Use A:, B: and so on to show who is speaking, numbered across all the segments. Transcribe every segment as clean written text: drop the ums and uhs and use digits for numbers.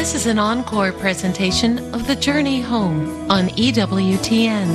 A: This is an encore presentation of The Journey Home on EWTN.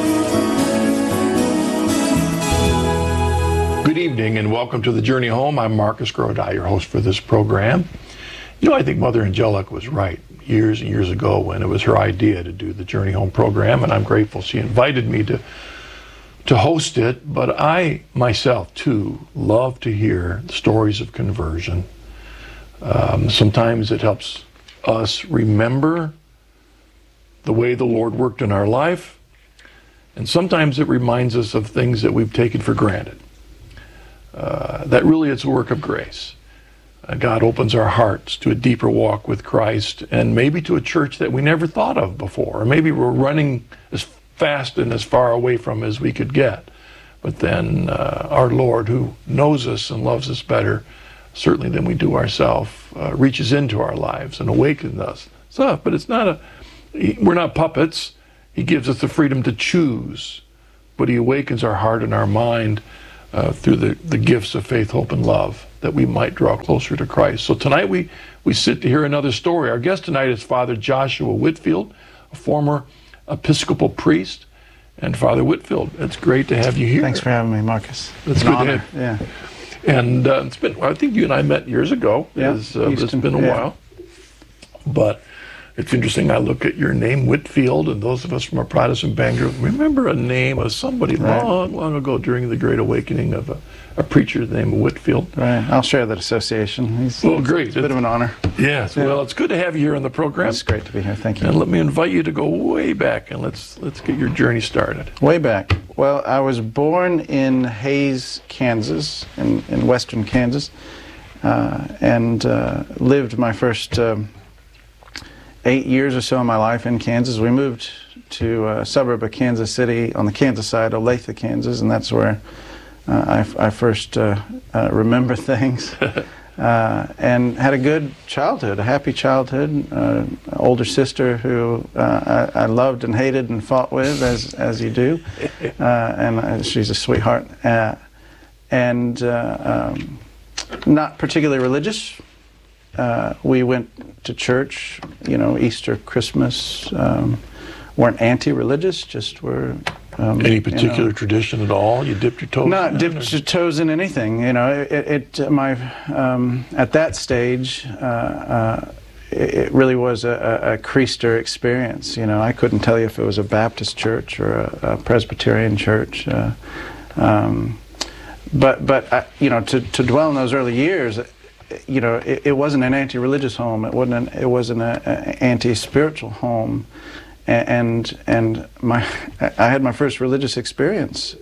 B: Good evening and welcome to The Journey Home. I'm Marcus Grodi, your host for this program. You know, I think Mother Angelica was right years and years ago when it was her idea to do the Journey Home program, and I'm grateful she invited me to host it. But I myself too love to hear stories of conversion. Sometimes it helps us remember the way the Lord worked in our life, and sometimes it reminds us of things that we've taken for granted. That really is a work of grace. God opens our hearts to a deeper walk with Christ, and maybe to a church that we never thought of before, or maybe we're running as fast and as far away from as we could get. But then our Lord, who knows us and loves us better, certainly than we do ourselves, reaches into our lives and awakens us. But it's not we're not puppets. He gives us the freedom to choose, but he awakens our heart and our mind through the gifts of faith, hope, and love, that we might draw closer to Christ. So tonight we sit to hear another story. Our guest tonight is Father Joshua Whitfield, a former Episcopal priest. And Father Whitfield, it's great to have you here.
C: Thanks for having me, Marcus.
B: It's good to have you.
C: Yeah.
B: And it's been, I think you and I met years ago.
C: Yeah,
B: it's been a while. But it's interesting, I look at your name, Whitfield, and those of us from a Protestant background remember a name of somebody long ago during the Great Awakening of a preacher named Whitfield.
C: Right, I'll share that association.
B: Great.
C: It's a bit of an honor.
B: Yes, well, it's good to have you here on the program.
C: It's great to be here, thank you.
B: And let me invite you to go way back, and let's get your journey started.
C: Way back. Well, I was born in Hays, Kansas, in western Kansas, and lived my first 8 years or so of my life in Kansas. We moved to a suburb of Kansas City on the Kansas side, Olathe, Kansas, and that's where I first remember things. And had a good childhood, a happy childhood. Older sister who I loved and hated and fought with, as you do, and she's a sweetheart. And not particularly religious. We went to church, Easter, Christmas. Weren't anti-religious, just were.
B: Any particular tradition at all? You dipped your toes?
C: Not dipped your toes in anything. At that stage, it really was a Creaster experience. I couldn't tell you if it was a Baptist church or a Presbyterian church. But to dwell in those early years, it wasn't an anti-religious home. It wasn't an anti-spiritual home. And I had my first religious experience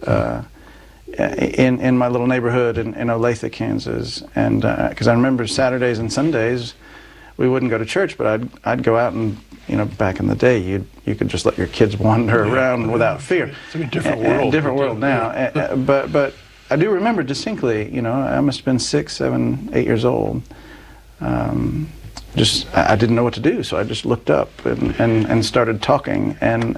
C: in my little neighborhood in Olathe, Kansas, and because I remember Saturdays and Sundays we wouldn't go to church, but I'd go out and back in the day you could just let your kids wander around without fear.
B: It's a different world.
C: Different world now, but I do remember distinctly. I must have been 6, 7, 8 years old. I didn't know what to do, so I just looked up and started talking, and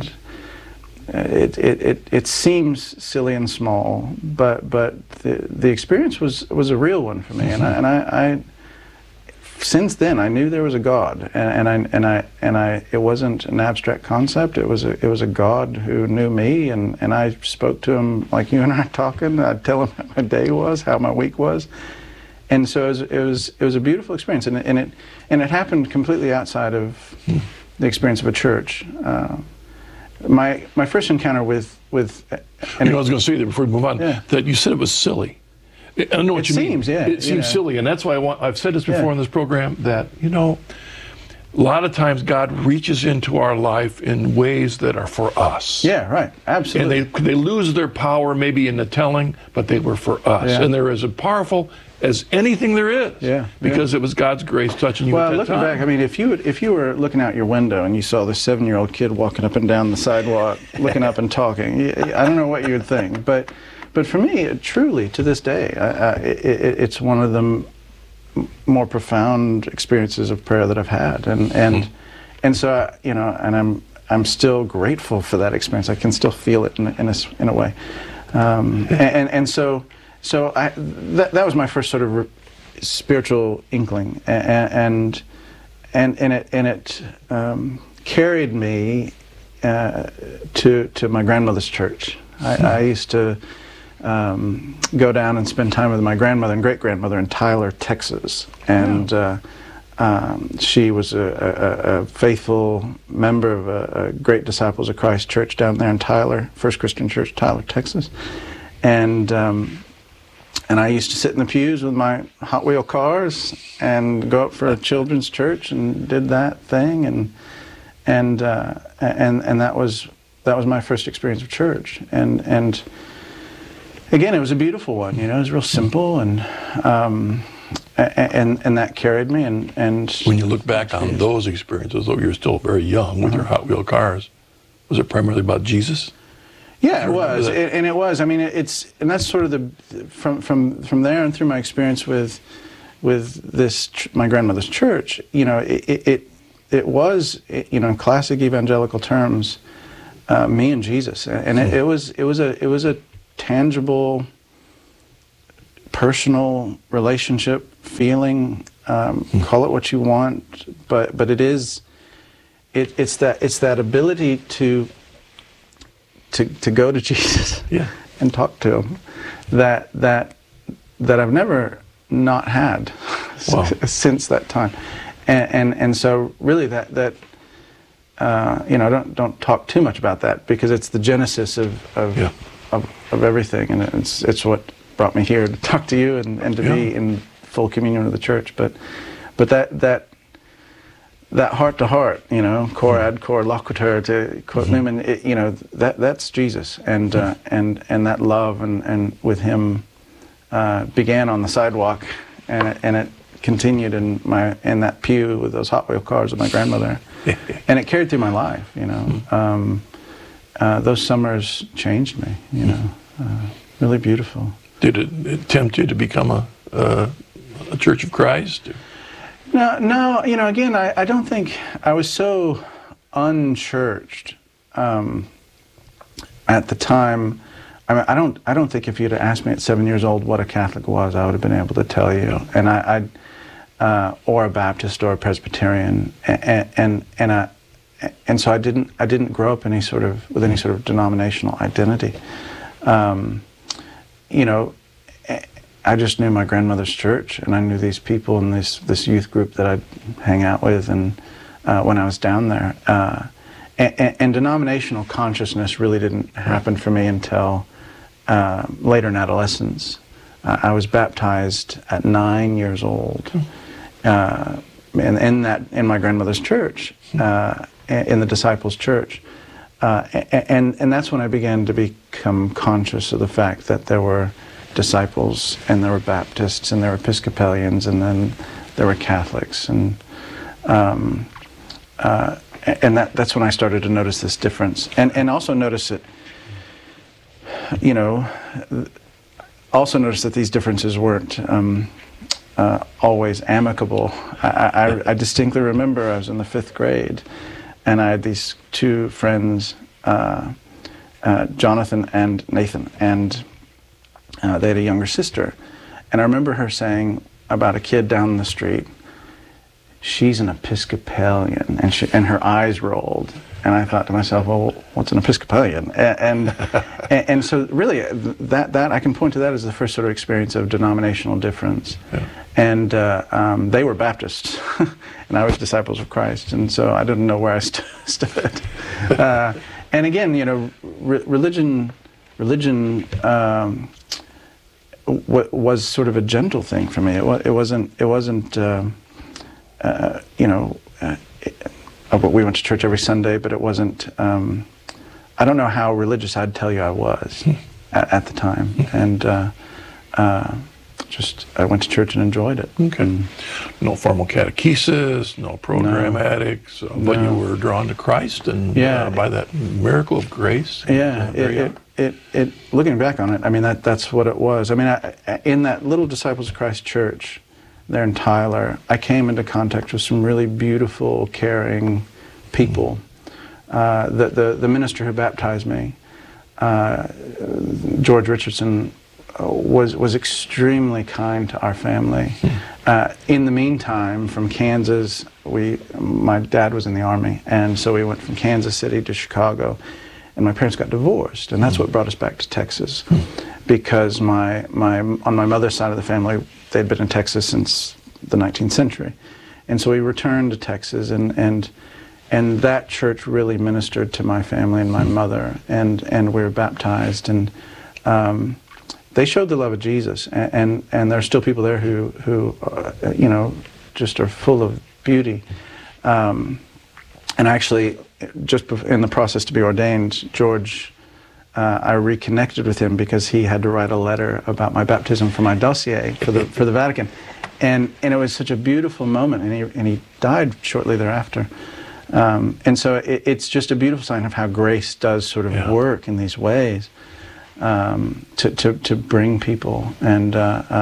C: it seems silly and small, but the experience was a real one for me, and I since then I knew there was a God, and it wasn't an abstract concept. It was a God who knew me, and I spoke to him like you and I are talking. I'd tell him how my day was, how my week was. And so it was a beautiful experience, and it happened completely outside of the experience of a church. My first encounter with
B: I was going to say that before we move on, that you said it was silly. I don't know what you mean. It seems silly, and that's why I've said this before in this program, that a lot of times God reaches into our life in ways that are for us.
C: Yeah, right, absolutely.
B: And they lose their power maybe in the telling, but they were for us, and they're as powerful as anything there is, because it was God's grace touching you at that
C: looking
B: time.
C: back, I mean, if you were looking out your window and you saw this 7-year-old kid walking up and down the sidewalk, looking up and talking, I don't know what you would think, but for me, truly, to this day, it's one of the more profound experiences of prayer that I've had, and so and I'm still grateful for that experience. I can still feel it in a way, and so that was my first sort of spiritual inkling, and it carried me to my grandmother's church. I used to go down and spend time with my grandmother and great-grandmother in Tyler, Texas, and she was a faithful member of a Great Disciples of Christ church down there in Tyler, First Christian Church, Tyler, Texas, and I used to sit in the pews with my Hot Wheel cars and go up for a children's church and did that thing, and that was my first experience of church, and again, it was a beautiful one. You know, it was real simple, and that carried me. And
B: when you look back on those experiences, though you're still very young with your Hot Wheel cars, was it primarily about Jesus?
C: Yeah, it was, and it was. I mean, and that's sort of from there and through my experience with this my grandmother's church. You know, it was, you know, in classic evangelical terms, me and Jesus, and it was a tangible, personal relationship, feeling. Call it what you want, but it's that ability to go to Jesus,
B: yeah,
C: and talk to him that I've never not had.
B: Wow.
C: Since that time, and so really that you know, don't talk too much about that, because it's the genesis of everything, and it's what brought me here to talk to you and to be in full communion with the church. But that heart to heart, you know, cor ad cor loquitur, to quote Newman, you know, that's Jesus, and that love and with him began on the sidewalk, and it continued in that pew with those Hot Wheel cars with my grandmother, and it carried through my life. You know, those summers changed me. You know, really beautiful.
B: Did it tempt you to become a Church of Christ?
C: No. You know, again, I don't think I was so unchurched at the time. I mean, I don't think if you'd have asked me at 7 years old what a Catholic was, I would have been able to tell you. And or a Baptist or a Presbyterian, and so I didn't grow up with any sort of denominational identity. You know, I just knew my grandmother's church, and I knew these people in this youth group that I'd hang out with, and when I was down there, and denominational consciousness really didn't happen for me until later in adolescence. I was baptized at 9 years old, in my grandmother's church, in the Disciples' Church, and that's when I began to become conscious of the fact that there were disciples, and there were Baptists, and there were Episcopalians, and then there were Catholics, and that's when I started to notice this difference, and also notice that, you know, also notice that these differences weren't always amicable. I distinctly remember I was in the 5th grade, and I had these two friends, Jonathan and Nathan, and they had a younger sister. And I remember her saying about a kid down the street, "She's an Episcopalian," and her eyes rolled. And I thought to myself, well, what's an Episcopalian? And so really, that I can point to that as the first sort of experience of denominational difference. Yeah. And they were Baptists, and I was Disciples of Christ, and so I didn't know where I stood. And again, you know, religion was sort of a gentle thing for me. It wasn't. You know. We went to church every Sunday, but it wasn't. I don't know how religious I'd tell you I was at the time, and just I went to church and enjoyed it.
B: Okay. And no formal catechesis, no programmatics, but you were drawn to Christ, and by that miracle of grace.
C: Yeah, it. Looking back on it, I mean that's what it was. I mean, in that little Disciples of Christ church there in Tyler, I came into contact with some really beautiful, caring people. The minister who baptized me, George Richardson, was extremely kind to our family. In the meantime, from Kansas, my dad was in the Army, and so we went from Kansas City to Chicago, and my parents got divorced, and that's what brought us back to Texas, because on my mother's side of the family, they'd been in Texas since the 19th century, and so we returned to Texas, and that church really ministered to my family and my mother, and we were baptized, and they showed the love of Jesus, and there are still people there who you know, just are full of beauty. And actually, just in the process to be ordained, George, I reconnected with him because he had to write a letter about my baptism for my dossier for the Vatican, and it was such a beautiful moment, and he died shortly thereafter. And so it's just a beautiful sign of how grace does sort of work in these ways. To bring people, and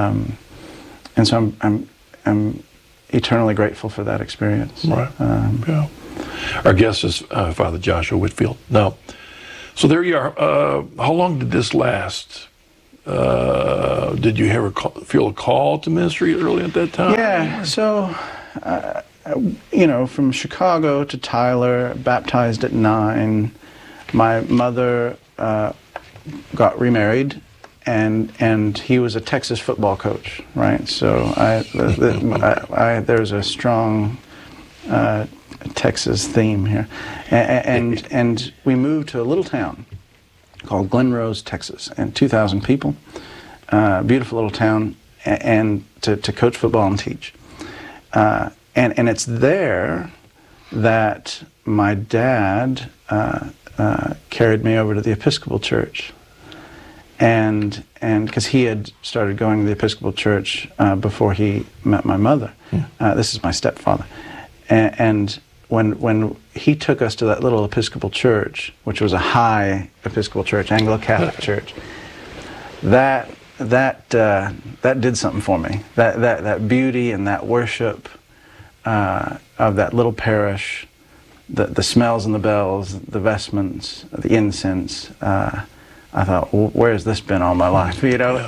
C: so I'm eternally grateful for that experience.
B: Right. Yeah. Our guest is Father Joshua Whitfield. Now, so there you are. How long did this last? Did you ever feel a call to ministry early at that time?
C: Yeah. So, you know, from Chicago to Tyler, baptized at 9. My mother got remarried, and he was a Texas football coach, right? So there's a strong Texas theme here, and we moved to a little town called Glen Rose, Texas, and 2,000 people, beautiful little town, and to coach football and teach, and it's there that my dad carried me over to the Episcopal Church. And because he had started going to the Episcopal Church before he met my mother. This is my stepfather. And when he took us to that little Episcopal Church, which was a high Episcopal Church, Anglo-Catholic church, that did something for me. That beauty and that worship of that little parish, the smells and the bells, the vestments, the incense. I thought, well, where has this been all my life? You know,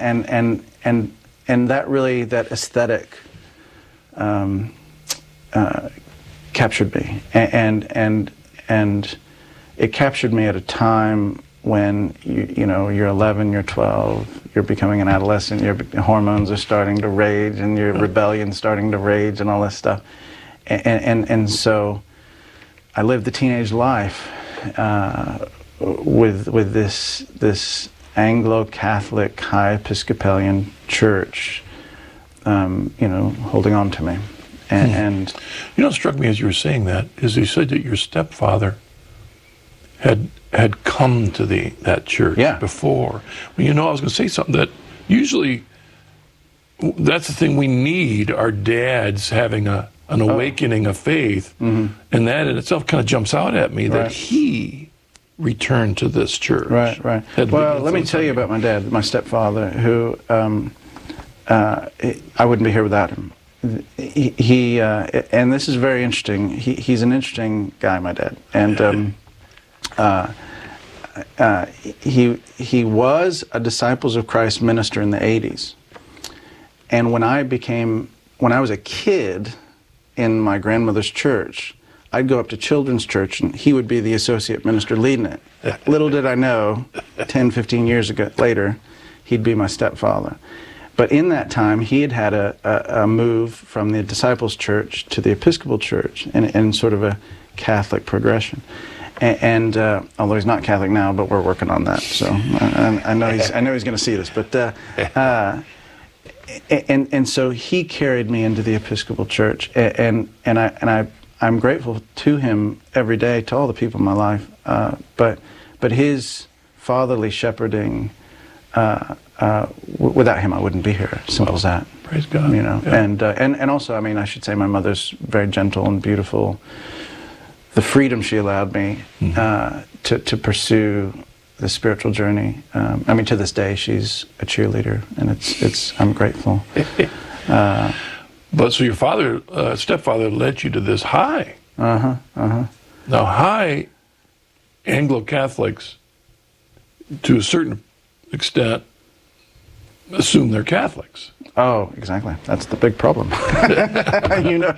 C: and that really, that aesthetic captured me, and it captured me at a time when you know, you're 11, you're 12, you're becoming an adolescent, your hormones are starting to rage, and your rebellion's starting to rage, and all this stuff, and so I lived the teenage life with this Anglo-Catholic high Episcopalian church, you know, holding on to me, and
B: you know, what struck me as you were saying that is you said that your stepfather had come to that church before. Well, you know, I was going to say something that usually that's the thing we need, our dads having an awakening of faith, and that in itself kind of jumps out at me that he returned to this church.
C: Right. Well, let me tell you about my dad, my stepfather, who I wouldn't be here without him. He and this is very interesting. He's an interesting guy, my dad, and he was a Disciples of Christ minister in the 80s, and when I was a kid in my grandmother's church, I'd go up to children's church and he would be the associate minister leading it. Little did I know, 10, 15 years later, he'd be my stepfather. But in that time, he had a move from the Disciples Church to the Episcopal Church in sort of a Catholic progression. And although he's not Catholic now, but we're working on that. So I know he's going to see this. But and so he carried me into the Episcopal Church, and I'm grateful to him every day, to all the people in my life. But his fatherly shepherding, without him, I wouldn't be here. Simple as that.
B: Praise God.
C: You know, and also, I mean, I should say my mother's very gentle and beautiful. The freedom she allowed me to pursue the spiritual journey. I mean, to this day, she's a cheerleader, and I'm grateful.
B: But so your stepfather led you to this high. Now, high Anglo-Catholics, to a certain extent, assume they're Catholics.
C: Oh, exactly. That's the big problem. You know,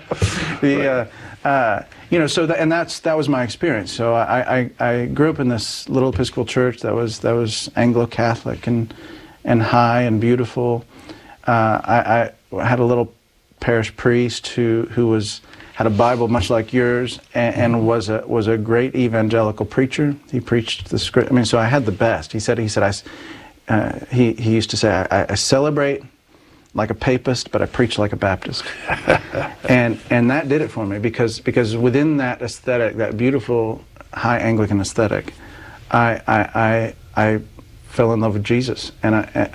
C: you know, so that was my experience. So I grew up in this little Episcopal church that was Anglo-Catholic and high and beautiful. I had a little parish priest who had a Bible much like yours and was a great evangelical preacher. He preached the script. I mean, so I had the best. He said he used to say, I celebrate like a papist, but I preach like a Baptist. and that did it for me because within that aesthetic, that beautiful high Anglican aesthetic, I fell in love with Jesus and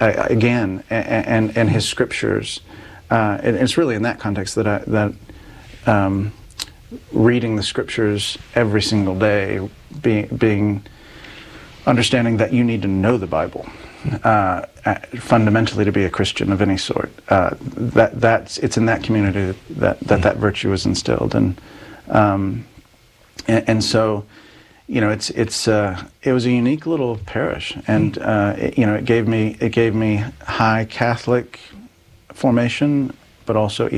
C: and his scriptures. And it's really in that context that reading the scriptures every single day, being understanding that you need to know the Bible. Fundamentally to be a Christian of any sort, it's in that community that virtue is instilled, and so, you know, it was a unique little parish, and you know, it gave me high Catholic formation, but also